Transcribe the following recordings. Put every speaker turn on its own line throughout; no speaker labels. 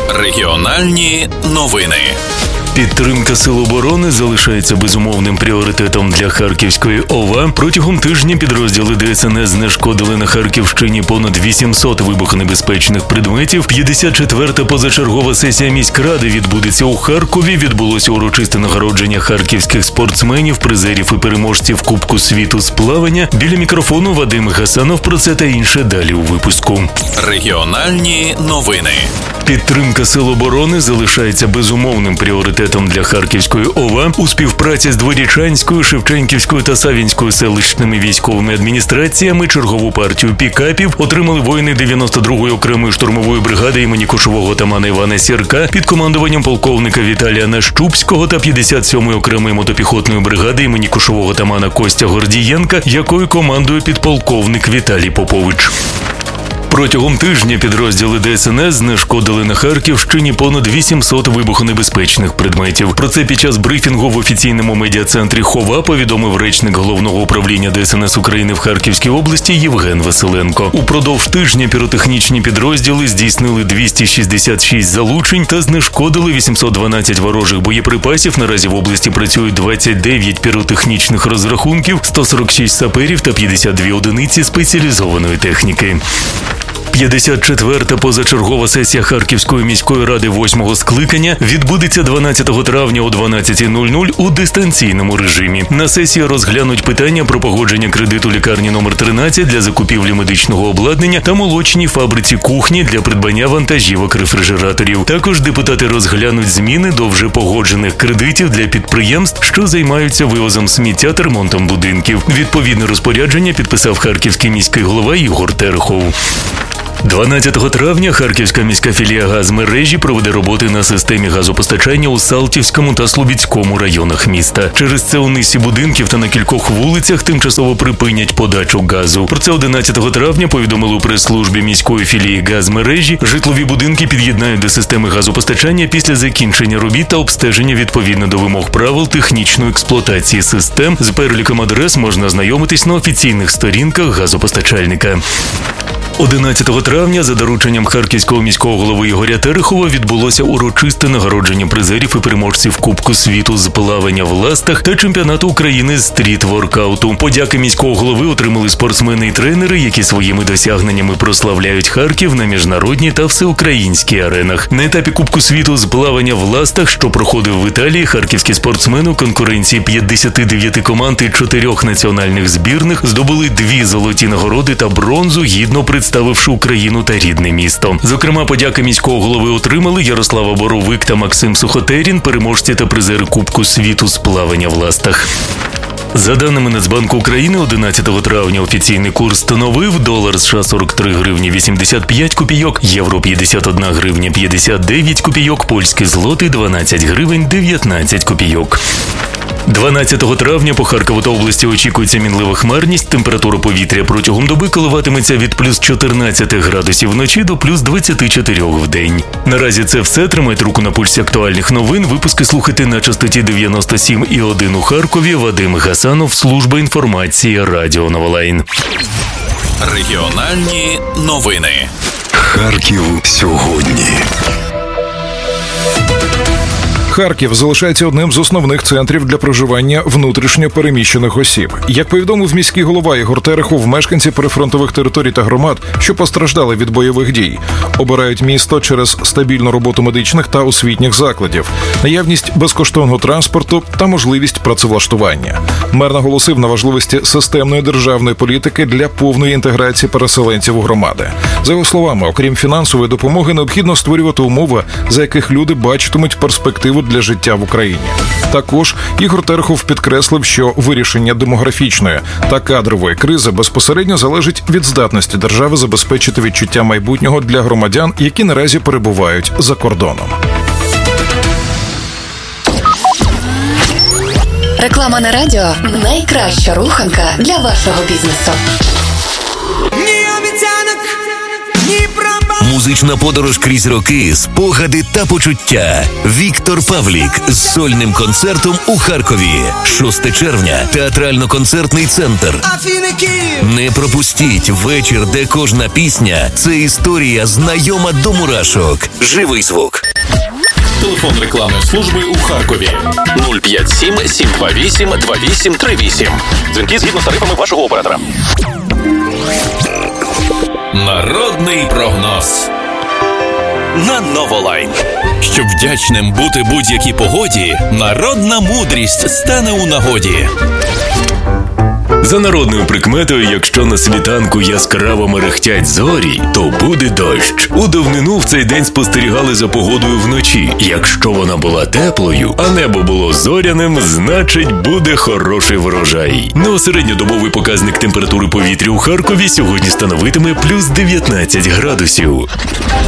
Регіональні новини.
Підтримка Сил оборони залишається безумовним пріоритетом для Харківської ОВА. Протягом тижня підрозділи ДСНС знешкодили на Харківщині понад 800 вибухонебезпечних предметів. 54-та позачергова сесія міськради відбудеться у Харкові. Відбулося урочисте нагородження харківських спортсменів, призерів і переможців Кубку світу з плавання. Біля мікрофону Вадим Гасанов. Про це та інше далі у випуску.
Регіональні новини.
Підтримка Сил оборони залишається безумовним пріоритетом для Харківської ОВА. У співпраці з Дворічанською, Шевченківською та Савінською селищними військовими адміністраціями чергову партію пікапів отримали воїни 92-ї окремої штурмової бригади імені кошового отамана Івана Сірка під командуванням полковника Віталія Нащупського та 57-ї окремої мотопіхотної бригади імені кошового отамана Костя Гордієнка, якою командує підполковник Віталій Попович. Протягом тижня підрозділи ДСНС знешкодили на Харківщині понад 800 вибухонебезпечних предметів. Про це під час брифінгу в офіційному медіа-центрі ХОВА повідомив речник Головного управління ДСНС України в Харківській області Євген Василенко. Упродовж тижня піротехнічні підрозділи здійснили 266 залучень та знешкодили 812 ворожих боєприпасів. Наразі в області працюють 29 піротехнічних розрахунків, 146 саперів та 52 одиниці спеціалізованої техніки. 54-та позачергова сесія Харківської міської ради 8-го скликання відбудеться 12 травня о 12:00 у дистанційному режимі. На сесії розглянуть питання про погодження кредиту лікарні номер 13 для закупівлі медичного обладнання та молочній фабриці кухні для придбання вантажівок рефрижераторів. Також депутати розглянуть зміни до вже погоджених кредитів для підприємств, що займаються вивозом сміття та ремонтом будинків. Відповідне розпорядження підписав харківський міський голова Ігор Терехов. 12 травня Харківська міська філія «Газмережі» проведе роботи на системі газопостачання у Салтівському та Слобідському районах міста. Через це у низці будинків та на кількох вулицях тимчасово припинять подачу газу. Про це 11 травня повідомили у прес-службі міської філії «Газмережі». Житлові будинки під'єднають до системи газопостачання після закінчення робіт та обстеження відповідно до вимог правил технічної експлуатації систем. З переліком адрес можна ознайомитись на офіційних сторінках газопостачальника. 11 травня за дорученням харківського міського голови Ігоря Терехова відбулося урочисте нагородження призерів і переможців Кубку світу з плавання в ластах та чемпіонату України з стріт-воркауту. Подяки міського голови отримали спортсмени і тренери, які своїми досягненнями прославляють Харків на міжнародній та всеукраїнській аренах. На етапі Кубку світу з плавання в ластах, що проходив в Італії, харківські спортсмени у конкуренції 59 команд і 4 національних збірних здобули 2 золоті нагороди та бронзу, гідно представивши Україну та рідне місто. Зокрема, подяки міського голови отримали Ярослава Боровик та Максим Сухотерін, переможці та призери Кубку світу з плавання в ластах. За даними Нацбанку України, 11 травня офіційний курс становив долар США 43 гривні 85 копійок, євро 51 гривня 59 копійок, польський злотий 12 гривень 19 копійок. 12 травня по Харкову та області очікується мінлива хмарність. Температура повітря протягом доби коливатиметься від плюс 14 градусів вночі до плюс 24 в день. Наразі це все. Тримайте руку на пульсі актуальних новин. Випуски слухайте на частоті 97,1 у Харкові. Вадим Гасанов, служба інформації Радіо Новолайн.
Регіональні новини.
Харків сьогодні.
Харків залишається одним з основних центрів для проживання внутрішньо переміщених осіб. Як повідомив міський голова Ігор Терехов, мешканці прифронтових територій та громад, що постраждали від бойових дій, обирають місто через стабільну роботу медичних та освітніх закладів, наявність безкоштовного транспорту та можливість працевлаштування. Мер наголосив на важливості системної державної політики для повної інтеграції переселенців у громади. За його словами, окрім фінансової допомоги, необхідно створювати умови, за яких люди бачитимуть перспективу для життя в Україні. Також Ігор Терехов підкреслив, що вирішення демографічної та кадрової кризи безпосередньо залежить від здатності держави забезпечити відчуття майбутнього для громадян, які наразі перебувають за кордоном.
Реклама на радіо – найкраща руханка для вашого бізнесу.
Ні обіцянок, ні пропа. Музична подорож крізь роки, спогади та почуття. Віктор Павлік з сольним концертом у Харкові. 6 червня. Театрально-концертний центр. Не пропустіть вечір, де кожна пісня – це історія, знайома до мурашок. Живий звук.
Телефон рекламної служби у Харкові 057 728 2838. Дзвінки згідно з тарифами вашого оператора. Народний прогноз на Новолайн. Щоб вдячним бути будь-якій погоді, народна мудрість стане у нагоді.
За народною прикметою, якщо на світанку яскраво мерехтять зорі, то буде дощ. У давнину в цей день спостерігали за погодою вночі. Якщо вона була теплою, а небо було зоряним, значить буде хороший врожай. Ну а середньодобовий показник температури повітря у Харкові сьогодні становитиме плюс 19 градусів.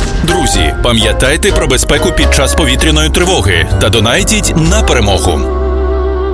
Друзі, пам'ятайте про безпеку під час повітряної тривоги та донайтіть на перемогу.